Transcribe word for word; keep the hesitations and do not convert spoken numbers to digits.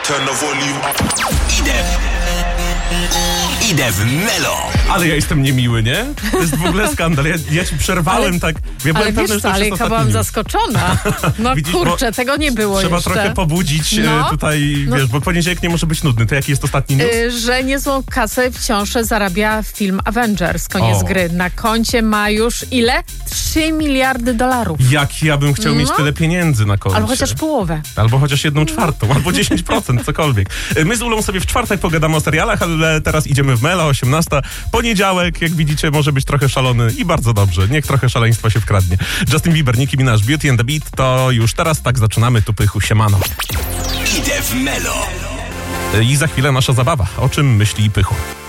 turn the volume up. Idę. Idę w Melo. Ale ja jestem niemiły, nie? To jest w ogóle skandal. Ja, ja ci przerwałem ale, tak. Ja ale pewny, wiesz że co, ale ja byłam news. zaskoczona. No Widzisz, kurczę, tego nie było Trzeba jeszcze. trochę pobudzić No. tutaj, No. wiesz, bo poniedziałek nie może być nudny. To jaki jest ostatni news? Y, że niezłą kasę wciąż zarabia film Avengers, koniec O. gry. Na koncie ma już ile? trzy miliardy dolarów. Jak ja bym chciał No. mieć tyle pieniędzy na koncie. Albo chociaż połowę. Albo chociaż jedną czwartą, albo dziesięć procent, cokolwiek. My z Ulą sobie w czwartek pogadamy o serialach, ale teraz idziemy w Mela, osiemnasta. Poniedziałek, jak widzicie, może być trochę szalony i bardzo dobrze. Niech trochę szaleństwa się wkradnie. Justin Bieber, Nicki Minaj, Beauty and the Beat, to już teraz tak zaczynamy. Tu Pychu, siemano. Idę w Melo. I za chwilę nasza zabawa. O czym myśli Pychu?